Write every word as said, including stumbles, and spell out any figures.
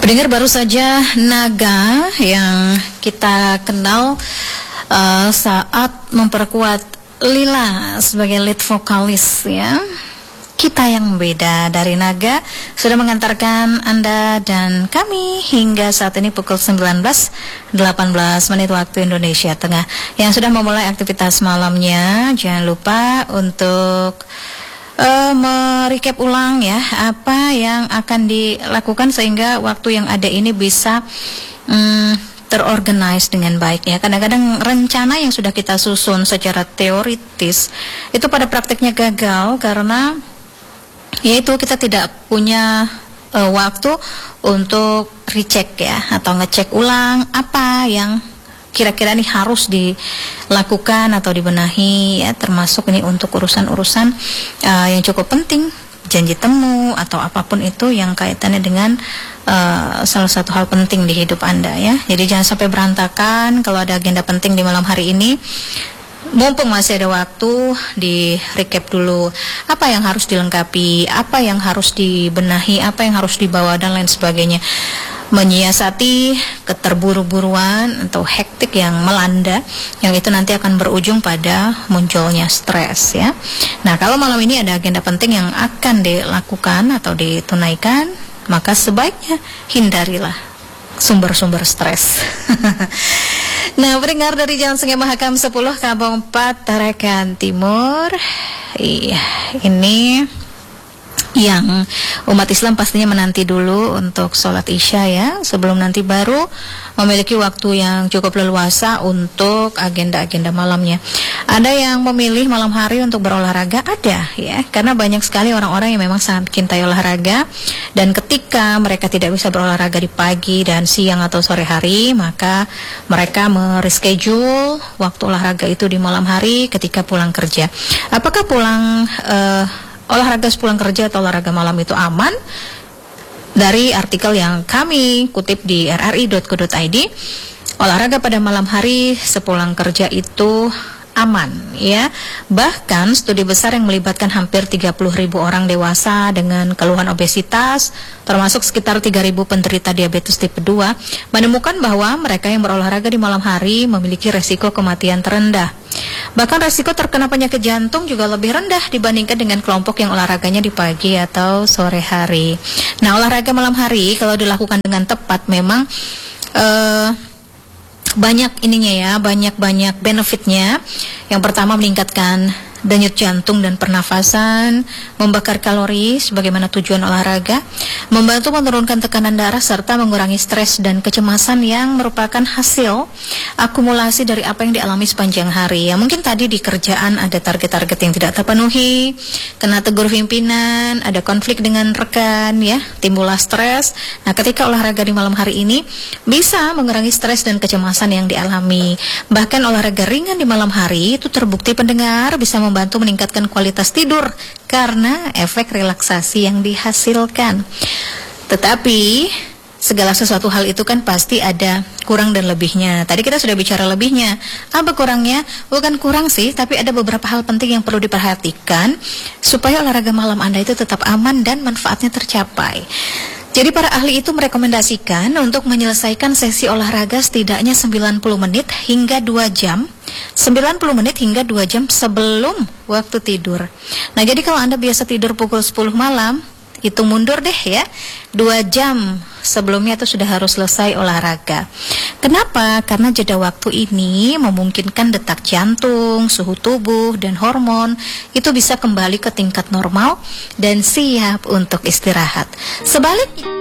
Pendengar, baru saja Naga yang kita kenal uh, saat memperkuat Lila sebagai lead vokalis, ya. Kita yang beda dari Naga sudah mengantarkan Anda dan kami hingga saat ini pukul sembilan belas delapan belas menit waktu Indonesia Tengah. Yang sudah memulai aktivitas malamnya, jangan lupa untuk Uh, merecap ulang ya apa yang akan dilakukan sehingga waktu yang ada ini bisa um, terorganize dengan baik ya. Kadang-kadang rencana yang sudah kita susun secara teoritis itu pada praktiknya gagal karena yaitu kita tidak punya uh, waktu untuk recheck ya atau ngecek ulang apa yang kira-kira ini harus dilakukan atau dibenahi ya, termasuk ini untuk urusan-urusan uh, yang cukup penting, janji temu atau apapun itu yang kaitannya dengan uh, salah satu hal penting di hidup Anda ya. Jadi jangan sampai berantakan kalau ada agenda penting di malam hari ini. Mumpung masih ada waktu, di recap dulu apa yang harus dilengkapi, apa yang harus dibenahi, apa yang harus dibawa dan lain sebagainya. Menyiasati keterburu-buruan atau hektik yang melanda, yang itu nanti akan berujung pada munculnya stres ya. Nah, kalau malam ini ada agenda penting yang akan dilakukan atau ditunaikan, maka sebaiknya hindarilah sumber-sumber stres. Nah, pendengar dari Jalan Sungai Mahakam sepuluh, Kampung empat, Tarakan Timur. Iya, ini yang umat Islam pastinya menanti dulu untuk sholat isya ya, sebelum nanti baru memiliki waktu yang cukup leluasa untuk agenda-agenda malamnya. Ada yang memilih malam hari untuk berolahraga, ada ya, karena banyak sekali orang-orang yang memang sangat cintai olahraga, dan ketika mereka tidak bisa berolahraga di pagi dan siang atau sore hari, maka mereka mereschedule waktu olahraga itu di malam hari ketika pulang kerja. Apakah pulang uh, olahraga sepulang kerja atau olahraga malam itu aman? Dari artikel yang kami kutip di r r i dot co dot i d, olahraga pada malam hari sepulang kerja itu aman ya. Bahkan studi besar yang melibatkan hampir tiga puluh ribu orang dewasa dengan keluhan obesitas, termasuk sekitar tiga ribu penderita diabetes tipe dua, menemukan bahwa mereka yang berolahraga di malam hari memiliki resiko kematian terendah. Bahkan resiko terkena penyakit jantung juga lebih rendah dibandingkan dengan kelompok yang olahraganya di pagi atau sore hari. Nah, olahraga malam hari kalau dilakukan dengan tepat memang uh, banyak ininya ya, banyak-banyak benefitnya. Yang pertama, meningkatkan denyut jantung dan pernafasan, membakar kalori sebagaimana tujuan olahraga, membantu menurunkan tekanan darah serta mengurangi stres dan kecemasan yang merupakan hasil akumulasi dari apa yang dialami sepanjang hari. Ya, mungkin tadi di kerjaan ada target-target yang tidak terpenuhi, kena tegur pimpinan, ada konflik dengan rekan ya, timbullah stres. Nah, ketika olahraga di malam hari ini bisa mengurangi stres dan kecemasan yang dialami. Bahkan olahraga ringan di malam hari itu terbukti pendengar bisa membantu meningkatkan kualitas tidur karena efek relaksasi yang dihasilkan. Tetapi segala sesuatu hal itu kan pasti ada kurang dan lebihnya. Tadi kita sudah bicara lebihnya. Apa kurangnya? Bukan kurang sih, tapi ada beberapa hal penting yang perlu diperhatikan supaya olahraga malam Anda itu tetap aman dan manfaatnya tercapai. Jadi para ahli itu merekomendasikan untuk menyelesaikan sesi olahraga setidaknya sembilan puluh menit hingga dua jam. sembilan puluh menit hingga dua jam sebelum waktu tidur. Nah, jadi kalau Anda biasa tidur pukul sepuluh malam, itu mundur deh ya, dua jam sebelumnya itu sudah harus selesai olahraga. Kenapa? Karena jeda waktu ini memungkinkan detak jantung, suhu tubuh, dan hormon itu bisa kembali ke tingkat normal dan siap untuk istirahat. Sebaliknya,